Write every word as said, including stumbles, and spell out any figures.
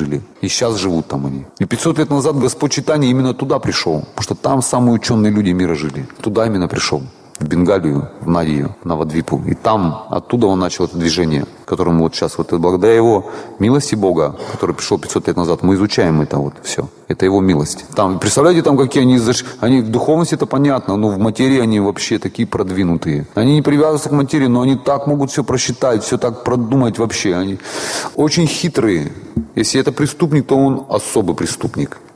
жили. И сейчас живут там они. И пятьсот лет назад Господь Чайтанья именно туда пришел. Потому что там самые ученые люди мира жили. Туда именно пришел. В Бенгалию, в Надию, в Навадвипу. И там, оттуда он начал это движение, которому вот сейчас, вот благодаря его милости Бога, который пришел пятьсот лет назад, мы изучаем это вот все. Это его милость. Там, представляете, там какие они, они в духовности это понятно, но в материи они вообще такие продвинутые. Они не привязываются к материи, но они так могут все просчитать, все так продумать вообще. Они очень хитрые. Если это преступник, то он особый преступник.